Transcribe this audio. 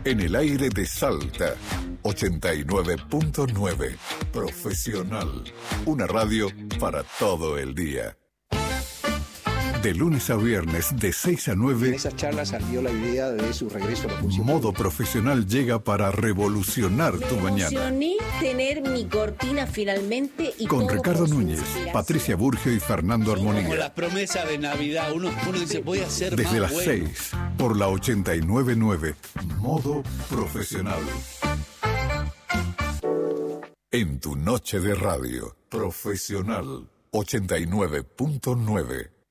En el aire de Salta, 89.9. Profesional. Una radio para todo el día. De lunes a viernes, de 6 a 9. En esas charlas salió la idea de su regreso a la función. Modo Profesional llega para revolucionar tu mañana. Me emocioné tener mi cortina finalmente. Y con Ricardo Núñez, Patricia Burgio y Fernando Armonía. Como las promesas de Navidad. Uno dice, voy a ser desde más las bueno. 6, por la 89.9. Modo Profesional. En tu noche de radio. Profesional. 89.9.